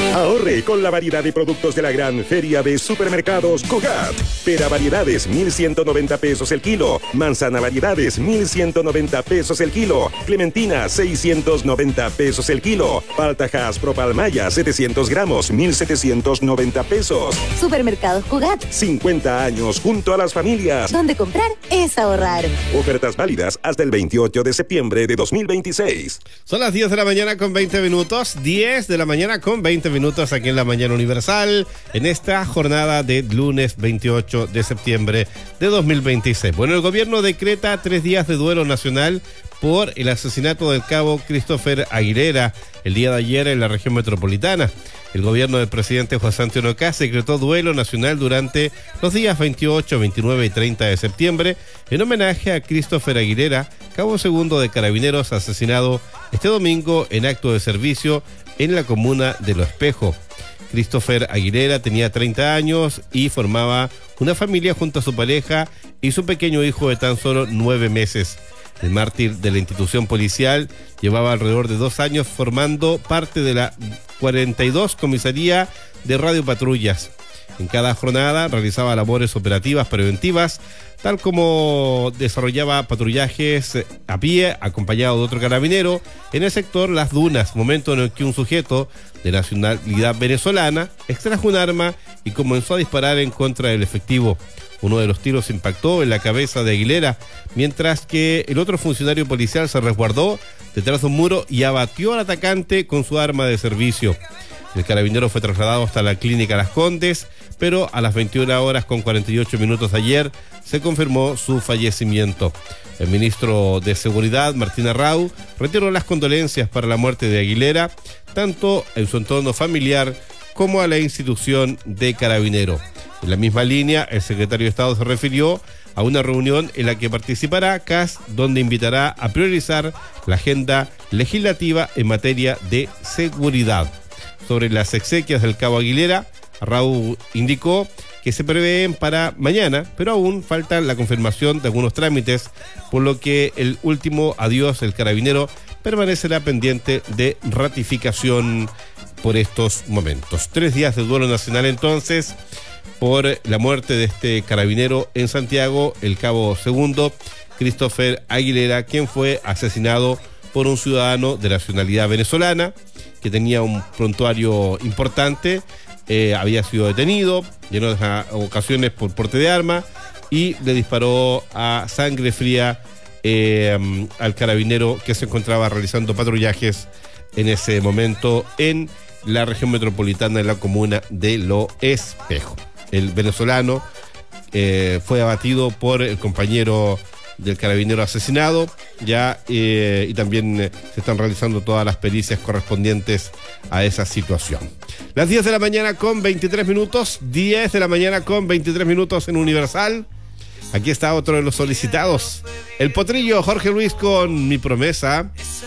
Ahorre con la variedad de productos de la gran feria de supermercados Cogat. Pera variedades, 1,190 pesos el kilo. Manzana variedades, 1,190 pesos el kilo. Clementina, 690 pesos el kilo. Palta Hass Propalmaya, 700 gramos, 1,790 pesos. Supermercados Cogat. 50 años junto a las familias. Donde comprar es ahorrar. Ofertas válidas hasta el 28 de septiembre de 2026. Son las 10 de la mañana con 20 minutos. 10 de la mañana con 20 minutos aquí en la Mañana Universal. En esta jornada de lunes 28 de septiembre de 2026. Bueno, el gobierno decreta 3 días de duelo nacional por el asesinato del cabo Christopher Aguilera el día de ayer en la región metropolitana. El gobierno del presidente José Antonio Kast decretó duelo nacional durante los días 28, 29 y 30 de septiembre en homenaje a Christopher Aguilera, cabo segundo de Carabineros, asesinado este domingo en acto de servicio en la comuna de Lo Espejo. Christopher Aguilera tenía 30 años y formaba una familia junto a su pareja y su pequeño hijo de tan solo 9 meses. El mártir de la institución policial llevaba alrededor de 2 años formando parte de la 42 Comisaría de Radiopatrullas. En cada jornada realizaba labores operativas preventivas, tal como desarrollaba patrullajes a pie, acompañado de otro carabinero, en el sector Las Dunas, momento en el que un sujeto de nacionalidad venezolana extrajo un arma y comenzó a disparar en contra del efectivo. Uno de los tiros impactó en la cabeza de Aguilera, mientras que el otro funcionario policial se resguardó detrás de un muro y abatió al atacante con su arma de servicio. El carabinero fue trasladado hasta la clínica Las Condes, pero a las 21 horas con 48 minutos de ayer se confirmó su fallecimiento. El ministro de Seguridad, Martín Arrau, reiteró las condolencias para la muerte de Aguilera, tanto en su entorno familiar como a la institución de Carabinero. En la misma línea, el secretario de Estado se refirió a una reunión en la que participará Kast, donde invitará a priorizar la agenda legislativa en materia de seguridad. Sobre las exequias del cabo Aguilera, Arrau indicó que se prevén para mañana, pero aún falta la confirmación de algunos trámites, por lo que el último adiós del carabinero permanecerá pendiente de ratificación por estos momentos. 3 días de duelo nacional entonces por la muerte de este carabinero en Santiago, el cabo segundo Christopher Aguilera, quien fue asesinado por un ciudadano de nacionalidad venezolana que tenía un prontuario importante, había sido detenido en otras ocasiones por porte de arma y le disparó a sangre fría al carabinero que se encontraba realizando patrullajes en ese momento en la región metropolitana de la comuna de Lo Espejo. El venezolano fue abatido por el compañero del carabinero asesinado ya y también se están realizando todas las pericias correspondientes a esa situación. Las 10 de la mañana con 23 minutos, 10 de la mañana con 23 minutos en Universal. Aquí está otro de los solicitados, el potrillo Jorge Luis con Mi Promesa.